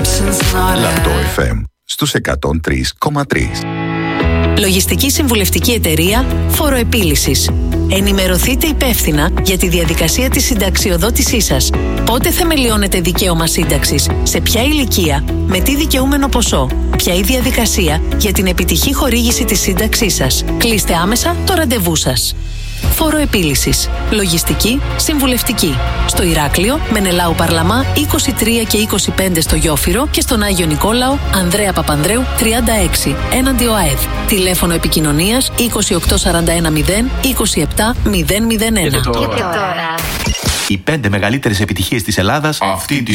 Λατό FM στους 103,3. Λογιστική συμβουλευτική εταιρεία Φοροεπίλυσης. Ενημερωθείτε υπεύθυνα για τη διαδικασία της συνταξιοδότησής σας. Πότε θεμελιώνετε δικαίωμα σύνταξης, σε ποια ηλικία, με τι δικαιούμενο ποσό, ποια η διαδικασία για την επιτυχή χορήγηση της σύνταξής σας. Κλείστε άμεσα το ραντεβού σας. Φοροεπίλυσης. Λογιστική συμβουλευτική. Στο Ηράκλειο, Μενελάου Παρλαμά 23 και 25 στο Γιόφυρο και στον Άγιο Νικόλαο, Ανδρέα Παπανδρέου 36, έναντι ΟΑΕΔ. Τηλέφωνο επικοινωνίας 28410 27001. Και τώρα. Οι 5 μεγαλύτερες επιτυχίες της Ελλάδας αυτή τη